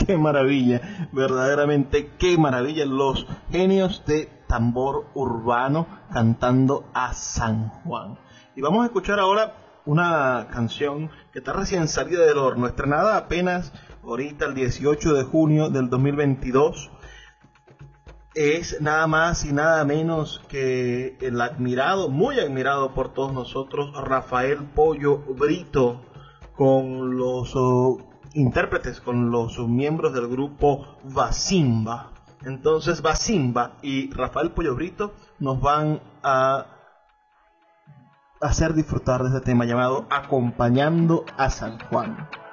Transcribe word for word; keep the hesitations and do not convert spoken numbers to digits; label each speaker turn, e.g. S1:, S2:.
S1: qué maravilla, verdaderamente qué maravilla, los genios de tambor urbano cantando a San Juan. Y vamos a escuchar ahora una canción que está recién salida del horno, estrenada apenas ahorita el dieciocho de junio del dos mil veintidós. Es nada más y nada menos que el admirado, muy admirado por todos nosotros, Rafael Pollo Brito, con los uh, intérpretes, con los uh, miembros del grupo Basimba. Entonces Basimba y Rafael Pollo Brito nos van a hacer disfrutar de este tema llamado Acompañando a San Juan.